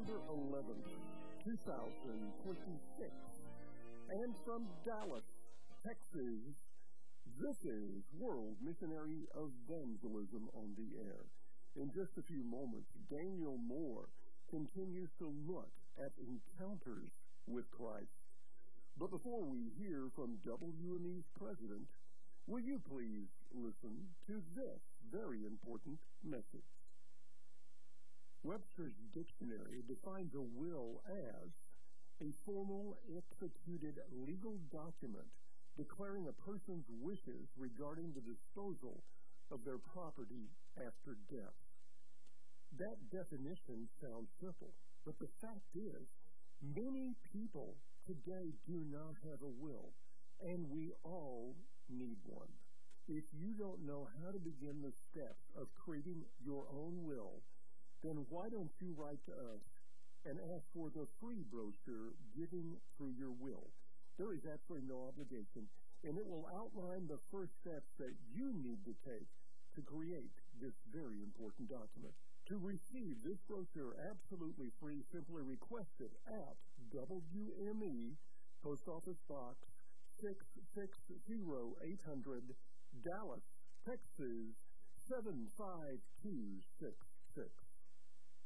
September 11th, 2026. And from Dallas, Texas, this is World Missionary Evangelism on the air. In just a few moments, Daniel Moore continues to look at encounters with Christ. But before we hear from WME's president, will you please listen to this very important message? Webster's Dictionary defines a will as a formal, executed legal document declaring a person's wishes regarding the disposal of their property after death. That definition sounds simple, but the fact is, many people today do not have a will, and we all need one. If you don't know how to begin the steps of creating your own will, then why don't you write to us and ask for the free brochure, Giving Through Your Will. There is absolutely no obligation, and it will outline the first steps that you need to take to create this very important document. To receive this brochure absolutely free, simply request it at WME, Post Office Box 660-800, Dallas, Texas 75266.